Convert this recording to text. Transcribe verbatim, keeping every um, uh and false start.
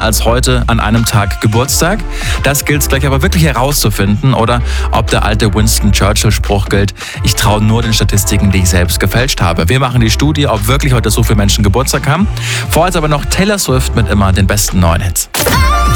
als heute an einem Tag Geburtstag? Das gilt es gleich aber wirklich herauszufinden, oder ob der alte Winston Churchill-Spruch gilt: Ich traue nur den Statistiken, die ich selbst gefälscht habe. Wir machen die Studie, ob wirklich heute so viele Menschen Geburtstag haben. Vorher aber noch Taylor Swift mit immer den besten neuen Hits.